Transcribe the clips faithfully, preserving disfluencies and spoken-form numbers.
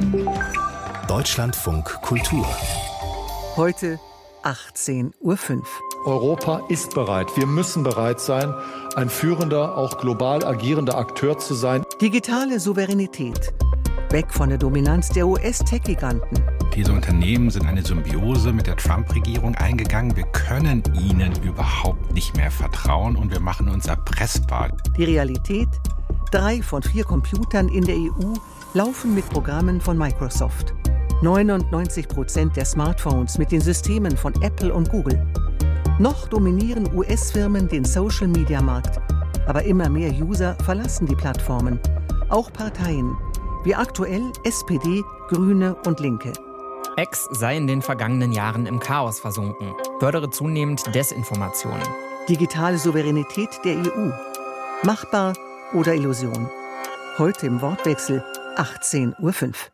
Deutschlandfunk Kultur. Heute achtzehn Uhr fünf. Europa ist bereit. Wir müssen bereit sein, ein führender, auch global agierender Akteur zu sein. Digitale Souveränität. Weg von der Dominanz der U S-Tech-Giganten. Diese Unternehmen sind eine Symbiose mit der Trump-Regierung eingegangen. Wir können ihnen überhaupt nicht mehr vertrauen und wir machen uns erpressbar. Die Realität? Drei von vier Computern in der E U laufen mit Programmen von Microsoft. neunundneunzig Prozent der Smartphones mit den Systemen von Apple und Google. Noch dominieren U S-Firmen den Social-Media-Markt. Aber immer mehr User verlassen die Plattformen. Auch Parteien, wie aktuell S P D, Grüne und Linke. X sei in den vergangenen Jahren im Chaos versunken, fördere zunehmend Desinformationen. Digitale Souveränität der E U. Machbar oder Illusion? Heute im Wortwechsel achtzehn Uhr fünf.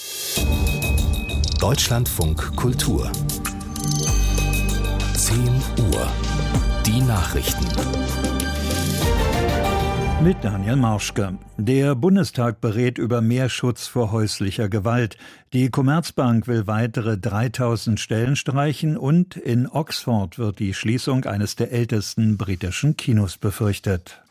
Deutschlandfunk Kultur. zehn Uhr. Die Nachrichten. Mit Daniel Marschke. Der Bundestag berät über mehr Schutz vor häuslicher Gewalt. Die Commerzbank will weitere dreitausend Stellen streichen und in Oxford wird die Schließung eines der ältesten britischen Kinos befürchtet.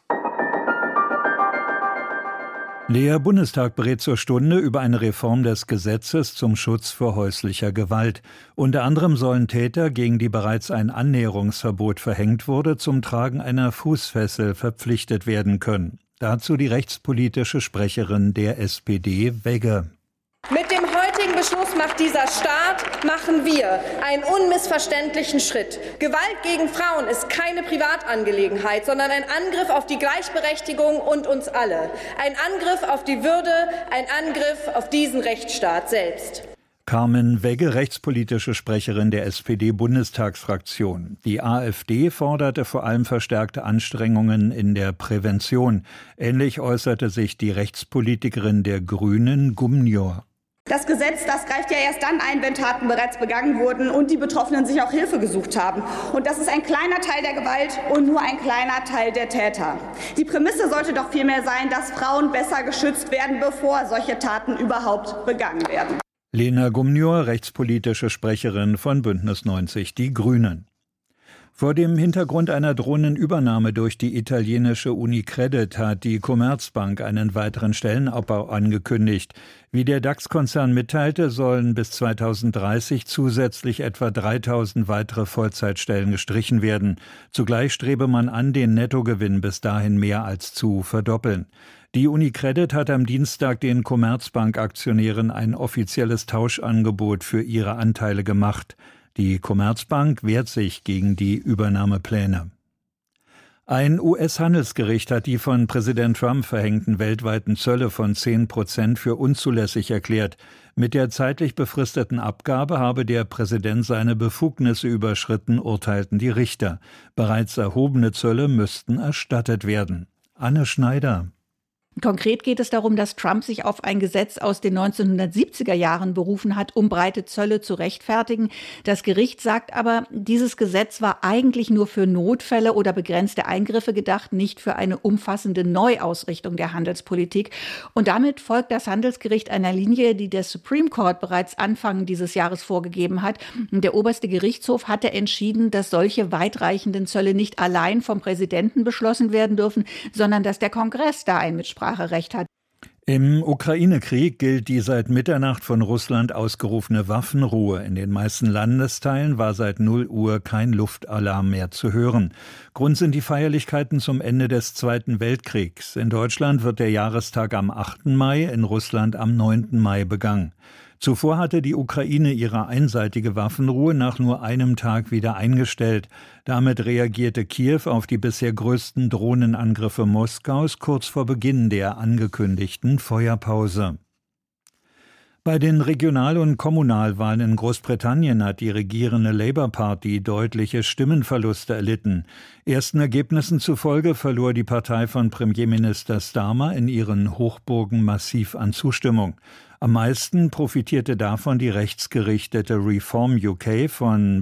Der Bundestag berät zur Stunde über eine Reform des Gesetzes zum Schutz vor häuslicher Gewalt. Unter anderem sollen Täter, gegen die bereits ein Annäherungsverbot verhängt wurde, zum Tragen einer Fußfessel verpflichtet werden können. Dazu die rechtspolitische Sprecherin der S P D, Wegge. Mit dem heutigen Beschluss macht dieser Staat, machen wir einen unmissverständlichen Schritt. Gewalt gegen Frauen ist keine Privatangelegenheit, sondern ein Angriff auf die Gleichberechtigung und uns alle. Ein Angriff auf die Würde, ein Angriff auf diesen Rechtsstaat selbst. Carmen Wegge, rechtspolitische Sprecherin der S P D-Bundestagsfraktion. Die AfD forderte vor allem verstärkte Anstrengungen in der Prävention. Ähnlich äußerte sich die Rechtspolitikerin der Grünen, Gumnior. Das Gesetz, das greift ja erst dann ein, wenn Taten bereits begangen wurden und die Betroffenen sich auch Hilfe gesucht haben. Und das ist ein kleiner Teil der Gewalt und nur ein kleiner Teil der Täter. Die Prämisse sollte doch vielmehr sein, dass Frauen besser geschützt werden, bevor solche Taten überhaupt begangen werden. Lena Gumnior, rechtspolitische Sprecherin von Bündnis neunzig Die Grünen. Vor dem Hintergrund einer drohenden Übernahme durch die italienische UniCredit hat die Commerzbank einen weiteren Stellenabbau angekündigt. Wie der DAX-Konzern mitteilte, sollen bis zweitausenddreißig zusätzlich etwa dreitausend weitere Vollzeitstellen gestrichen werden. Zugleich strebe man an, den Nettogewinn bis dahin mehr als zu verdoppeln. Die UniCredit hat am Dienstag den Commerzbank-Aktionären ein offizielles Tauschangebot für ihre Anteile gemacht. Die Commerzbank wehrt sich gegen die Übernahmepläne. Ein U S-Handelsgericht hat die von Präsident Trump verhängten weltweiten Zölle von zehn Prozent für unzulässig erklärt. Mit der zeitlich befristeten Abgabe habe der Präsident seine Befugnisse überschritten, urteilten die Richter. Bereits erhobene Zölle müssten erstattet werden. Anne Schneider. Konkret geht es darum, dass Trump sich auf ein Gesetz aus den neunzehnhundertsiebziger Jahren berufen hat, um breite Zölle zu rechtfertigen. Das Gericht sagt aber, dieses Gesetz war eigentlich nur für Notfälle oder begrenzte Eingriffe gedacht, nicht für eine umfassende Neuausrichtung der Handelspolitik. Und damit folgt das Handelsgericht einer Linie, die der Supreme Court bereits Anfang dieses Jahres vorgegeben hat. Der oberste Gerichtshof hatte entschieden, dass solche weitreichenden Zölle nicht allein vom Präsidenten beschlossen werden dürfen, sondern dass der Kongress da ein Mitspracherecht hat. Im Ukraine-Krieg gilt die seit Mitternacht von Russland ausgerufene Waffenruhe. In den meisten Landesteilen war seit null Uhr kein Luftalarm mehr zu hören. Grund sind die Feierlichkeiten zum Ende des Zweiten Weltkriegs. In Deutschland wird der Jahrestag am achten Mai, in Russland am neunten Mai begangen. Zuvor hatte die Ukraine ihre einseitige Waffenruhe nach nur einem Tag wieder eingestellt. Damit reagierte Kiew auf die bisher größten Drohnenangriffe Moskaus kurz vor Beginn der angekündigten Feuerpause. Bei den Regional- und Kommunalwahlen in Großbritannien hat die regierende Labour Party deutliche Stimmenverluste erlitten. Ersten Ergebnissen zufolge verlor die Partei von Premierminister Starmer in ihren Hochburgen massiv an Zustimmung. Am meisten profitierte davon die rechtsgerichtete Reform U K von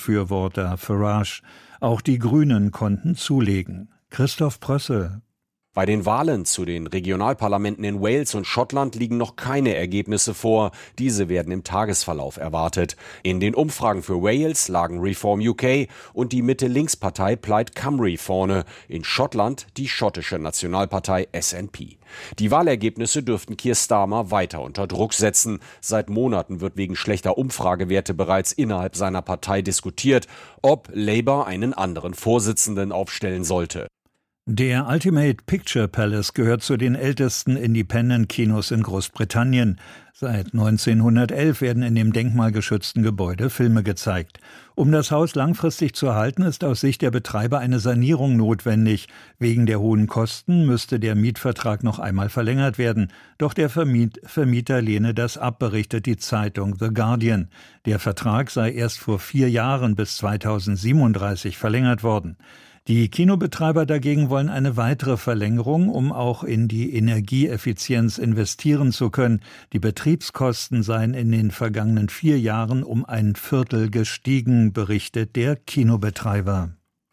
Brexit-Befürworter Farage. Auch die Grünen konnten zulegen. Christoph Prössel. Bei den Wahlen zu den Regionalparlamenten in Wales und Schottland liegen noch keine Ergebnisse vor. Diese werden im Tagesverlauf erwartet. In den Umfragen für Wales lagen Reform U K und die Mitte-Links-Partei Plaid Cymru vorne. In Schottland die schottische Nationalpartei S N P. Die Wahlergebnisse dürften Keir Starmer weiter unter Druck setzen. Seit Monaten wird wegen schlechter Umfragewerte bereits innerhalb seiner Partei diskutiert, ob Labour einen anderen Vorsitzenden aufstellen sollte. Der Ultimate Picture Palace gehört zu den ältesten Independent-Kinos in Großbritannien. Seit neunzehnhundertelf werden in dem denkmalgeschützten Gebäude Filme gezeigt. Um das Haus langfristig zu erhalten, ist aus Sicht der Betreiber eine Sanierung notwendig. Wegen der hohen Kosten müsste der Mietvertrag noch einmal verlängert werden. Doch der Vermiet- Vermieter lehne das ab, berichtet die Zeitung The Guardian. Der Vertrag sei erst vor vier Jahren bis zweitausendsiebenunddreißig verlängert worden. Die Kinobetreiber dagegen wollen eine weitere Verlängerung, um auch in die Energieeffizienz investieren zu können. Die Betriebskosten seien in den vergangenen vier Jahren um ein Viertel gestiegen, berichtet der Kinobetreiber.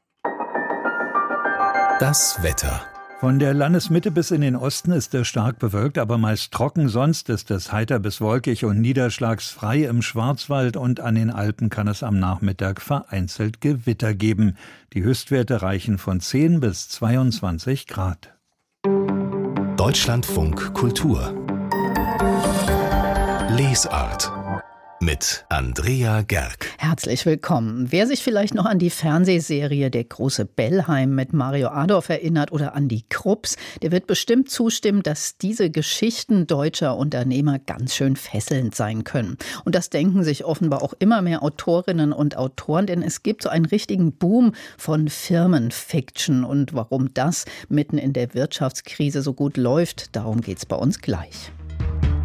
Das Wetter. Von der Landesmitte bis in den Osten ist es stark bewölkt, aber meist trocken. Sonst ist es heiter bis wolkig und niederschlagsfrei. Im Schwarzwald und an den Alpen kann es am Nachmittag vereinzelt Gewitter geben. Die Höchstwerte reichen von zehn bis zweiundzwanzig Grad. Deutschlandfunk Kultur. Lesart. Mit Andrea Gerg. Herzlich willkommen. Wer sich vielleicht noch an die Fernsehserie Der große Bellheim mit Mario Adorf erinnert oder an die Krupps, der wird bestimmt zustimmen, dass diese Geschichten deutscher Unternehmer ganz schön fesselnd sein können. Und das denken sich offenbar auch immer mehr Autorinnen und Autoren, denn es gibt so einen richtigen Boom von Firmenfiction. Und warum das mitten in der Wirtschaftskrise so gut läuft, darum geht's bei uns gleich.